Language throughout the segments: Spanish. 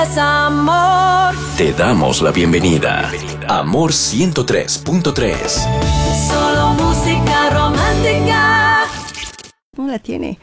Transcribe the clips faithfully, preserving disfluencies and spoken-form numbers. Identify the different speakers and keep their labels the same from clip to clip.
Speaker 1: Amor.
Speaker 2: Te damos la bienvenida. Amor ciento tres punto tres.
Speaker 1: Solo música romántica.
Speaker 3: ¿Cómo la tiene?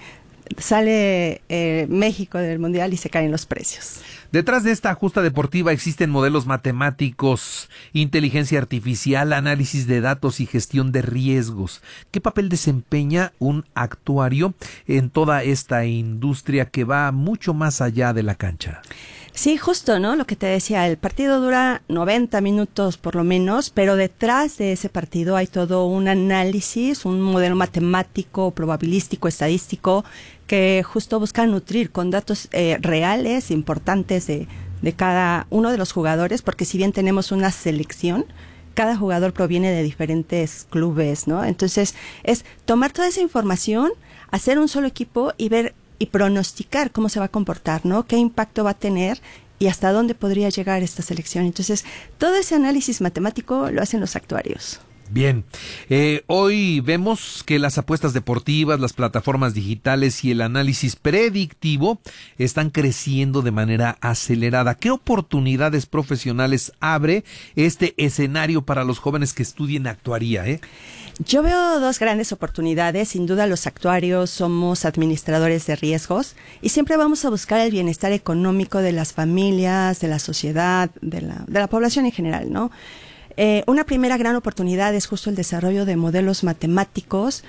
Speaker 3: Sale eh, México del Mundial y se caen los precios.
Speaker 4: Detrás de esta justa deportiva existen modelos matemáticos, inteligencia artificial, análisis de datos y gestión de riesgos. ¿Qué papel desempeña un actuario en toda esta industria que va mucho más allá de la cancha?
Speaker 3: Sí, justo, ¿no? Lo que te decía, el partido dura noventa minutos por lo menos, pero detrás de ese partido hay todo un análisis, un modelo matemático, probabilístico, estadístico, que justo busca nutrir con datos eh, reales, importantes de, de cada uno de los jugadores, porque si bien tenemos una selección, cada jugador proviene de diferentes clubes, ¿no? Entonces, es tomar toda esa información, hacer un solo equipo y ver y pronosticar cómo se va a comportar, ¿no? Qué impacto va a tener y hasta dónde podría llegar esta selección. Entonces, todo ese análisis matemático lo hacen los actuarios.
Speaker 4: Bien, eh, hoy vemos que las apuestas deportivas, las plataformas digitales y el análisis predictivo están creciendo de manera acelerada. ¿Qué oportunidades profesionales abre este escenario para los jóvenes que estudien actuaría, eh?
Speaker 3: Yo veo dos grandes oportunidades. Sin duda, los actuarios somos administradores de riesgos y siempre vamos a buscar el bienestar económico de las familias, de la sociedad, de la, de la población en general, ¿no? Eh, una primera gran oportunidad es justo el desarrollo de modelos matemáticos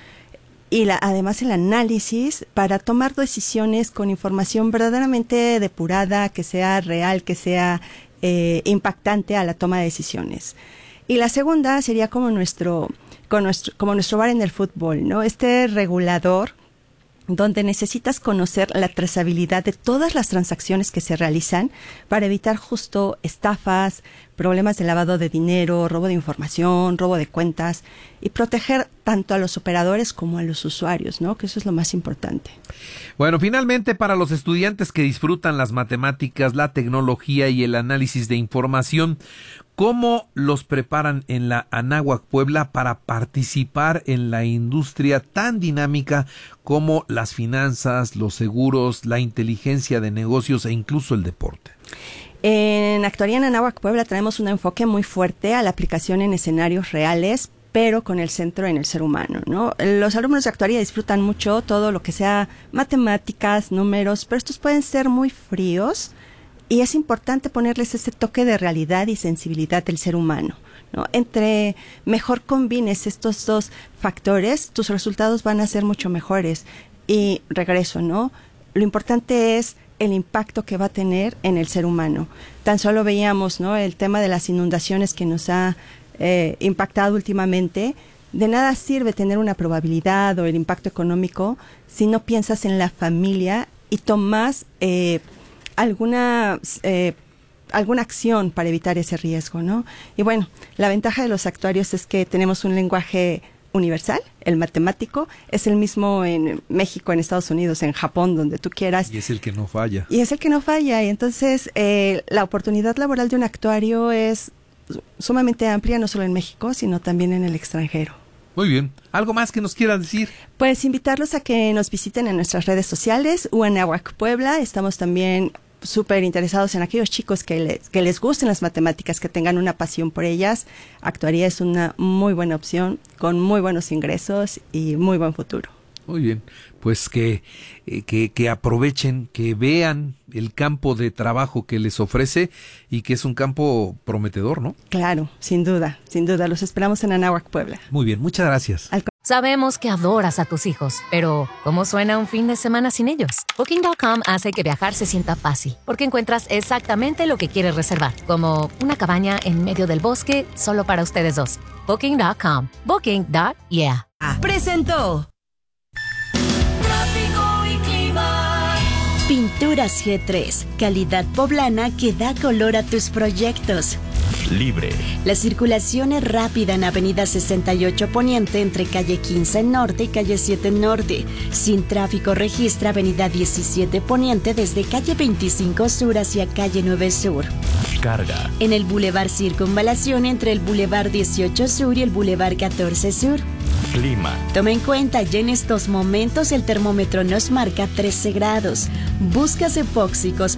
Speaker 3: y la, además el análisis para tomar decisiones con información verdaderamente depurada, que sea real, que sea eh, impactante a la toma de decisiones. Y la segunda sería como nuestro, como nuestro, como nuestro bar en el fútbol, ¿no? Este regulador donde necesitas conocer la trazabilidad de todas las transacciones que se realizan para evitar justo estafas, problemas de lavado de dinero, robo de información, robo de cuentas y proteger tanto a los operadores como a los usuarios, ¿no? Que eso es lo más importante.
Speaker 4: Bueno, finalmente para los estudiantes que disfrutan las matemáticas, la tecnología y el análisis de información, ¿cómo los preparan en la Anáhuac Puebla para participar en la industria tan dinámica como las finanzas, los seguros, la inteligencia de negocios e incluso el deporte?
Speaker 3: En Actuaría en Anáhuac Puebla tenemos un enfoque muy fuerte a la aplicación en escenarios reales, pero con el centro en el ser humano, ¿no? Los alumnos de actuaría disfrutan mucho todo lo que sea matemáticas, números, pero estos pueden ser muy fríos y es importante ponerles ese toque de realidad y sensibilidad del ser humano, ¿no? Entre mejor combines estos dos factores, tus resultados van a ser mucho mejores. Y regreso, ¿no? Lo importante es el impacto que va a tener en el ser humano. Tan solo veíamos, ¿no?, el tema de las inundaciones que nos ha eh, impactado últimamente. De nada sirve tener una probabilidad o el impacto económico si no piensas en la familia y tomas eh, alguna eh, alguna acción para evitar ese riesgo, ¿no? Y bueno, la ventaja de los actuarios es que tenemos un lenguaje universal, el matemático, es el mismo en México, en Estados Unidos, en Japón, donde tú quieras.
Speaker 4: Y es el que no falla.
Speaker 3: Y es el que no falla. Y entonces eh, la oportunidad laboral de un actuario es sumamente amplia, no solo en México, sino también en el extranjero.
Speaker 4: Muy bien. ¿Algo más que nos quieras decir?
Speaker 3: Pues invitarlos a que nos visiten en nuestras redes sociales, U Anáhuac Puebla. Estamos también súper interesados en aquellos chicos que les, que les gusten las matemáticas, que tengan una pasión por ellas. Actuaría es una muy buena opción, con muy buenos ingresos y muy buen futuro.
Speaker 4: Muy bien, pues que, eh, que, que aprovechen, que vean el campo de trabajo que les ofrece y que es un campo prometedor, ¿no?
Speaker 3: Claro, sin duda, sin duda. Los esperamos en Anáhuac Puebla.
Speaker 4: Muy bien, muchas gracias.
Speaker 3: Al
Speaker 5: Sabemos que adoras a tus hijos, pero ¿cómo suena un fin de semana sin ellos? Booking punto com hace que viajar se sienta fácil, porque encuentras exactamente lo que quieres reservar, como una cabaña en medio del bosque solo para ustedes dos. Booking punto com. Booking. Yeah.
Speaker 1: Presentó Tráfico y Clima.
Speaker 6: Pinturas G tres, calidad poblana que da color a tus proyectos.
Speaker 2: Libre.
Speaker 6: La circulación es rápida en Avenida sesenta y ocho Poniente entre calle quince Norte y calle siete Norte. Sin tráfico registra Avenida diecisiete Poniente desde calle veinticinco Sur hacia calle nueve Sur.
Speaker 2: Carga.
Speaker 6: En el Boulevard Circunvalación entre el Boulevard dieciocho Sur y el Boulevard catorce Sur.
Speaker 2: Clima.
Speaker 6: Toma en cuenta, ya en estos momentos el termómetro nos marca trece grados. Buscas epóxicos